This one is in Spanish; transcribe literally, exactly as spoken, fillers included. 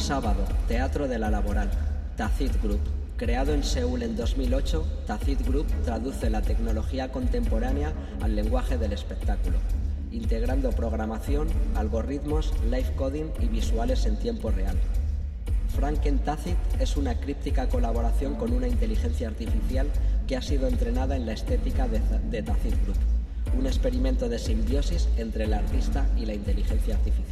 Sábado, Teatro de la Laboral, Tacit Group. Creado en Seúl en dos mil ocho, Tacit Group traduce la tecnología contemporánea al lenguaje del espectáculo, integrando programación, algoritmos, live coding y visuales en tiempo real. Franken Tacit es una críptica colaboración con una inteligencia artificial que ha sido entrenada en la estética de, de Tacit Group, un experimento de simbiosis entre el artista y la inteligencia artificial.